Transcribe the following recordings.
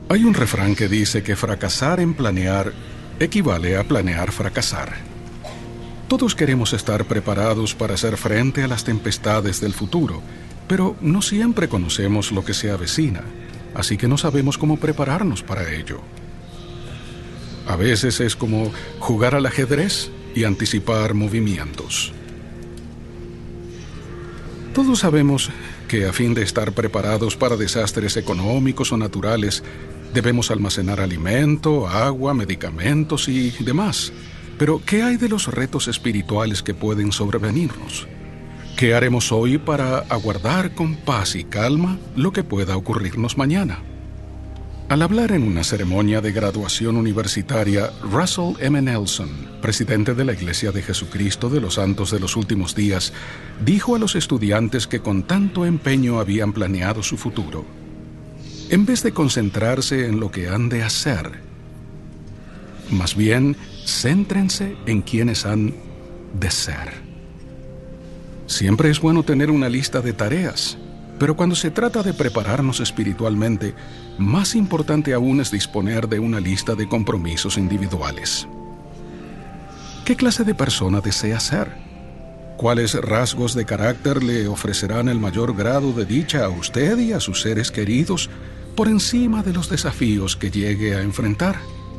Hay un refrán que dice que fracasar en planear equivale a planear fracasar. Todos queremos estar preparados para hacer frente a las tempestades del futuro, pero no siempre conocemos lo que se avecina, así que no sabemos cómo prepararnos para ello. A veces es como jugar al ajedrez y anticipar movimientos. Todos sabemos que a fin de estar preparados para desastres económicos o naturales, debemos almacenar alimento, agua, medicamentos y demás. Pero, ¿qué hay de los retos espirituales que pueden sobrevenirnos? ¿Qué haremos hoy para aguardar con paz y calma lo que pueda ocurrirnos mañana? Al hablar en una ceremonia de graduación universitaria, Russell M. Nelson, presidente de la Iglesia de Jesucristo de los Santos de los Últimos Días, dijo a los estudiantes que con tanto empeño habían planeado su futuro, en vez de concentrarse en lo que han de hacer, más bien céntrense en quienes han de ser. Siempre es bueno tener una lista de tareas, pero cuando se trata de prepararnos espiritualmente, más importante aún es disponer de una lista de compromisos individuales. ¿Qué clase de persona desea ser? ¿Cuáles rasgos de carácter le ofrecerán el mayor grado de dicha a usted y a sus seres queridos por encima de los desafíos que llegue a enfrentar?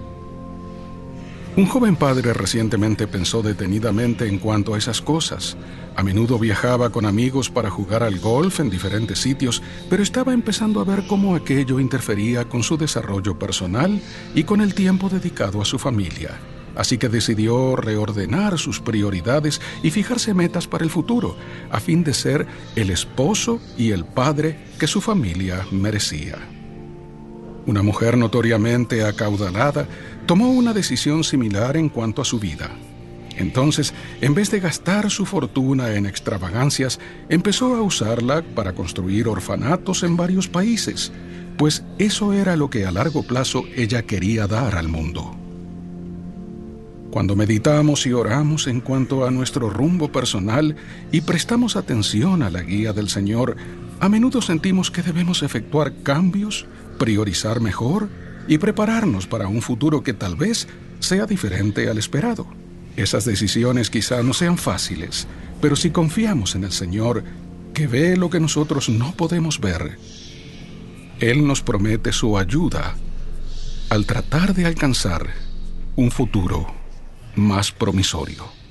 Un joven padre recientemente pensó detenidamente en cuanto a esas cosas. A menudo viajaba con amigos para jugar al golf en diferentes sitios, pero estaba empezando a ver cómo aquello interfería con su desarrollo personal y con el tiempo dedicado a su familia. Así que decidió reordenar sus prioridades y fijarse metas para el futuro, a fin de ser el esposo y el padre que su familia merecía. Una mujer notoriamente acaudalada tomó una decisión similar en cuanto a su vida. Entonces, en vez de gastar su fortuna en extravagancias, empezó a usarla para construir orfanatos en varios países, pues eso era lo que a largo plazo ella quería dar al mundo. Cuando meditamos y oramos en cuanto a nuestro rumbo personal y prestamos atención a la guía del Señor, a menudo sentimos que debemos efectuar cambios, priorizar mejor y prepararnos para un futuro que tal vez sea diferente al esperado. Esas decisiones quizá no sean fáciles, pero si confiamos en el Señor, que ve lo que nosotros no podemos ver, Él nos promete su ayuda al tratar de alcanzar un futuro más promisorio.